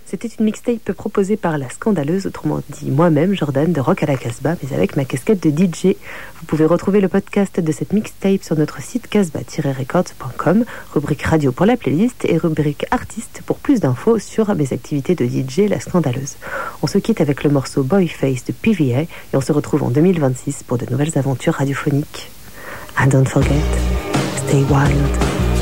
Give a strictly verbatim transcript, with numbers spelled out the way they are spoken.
C'était une mixtape proposée par La Scandaleuse, autrement dit moi-même, Jordan, de Rock à la Casbah, mais avec ma casquette de D J. Vous pouvez retrouver le podcast de cette mixtape sur notre site casbah tiret records point com, rubrique radio pour la playlist et rubrique artiste pour plus d'infos sur mes activités de D J La Scandaleuse. On se quitte avec le morceau Boyface de P V A et on se retrouve en deux mille vingt-six pour de nouvelles aventures radiophoniques. And don't forget, stay wild.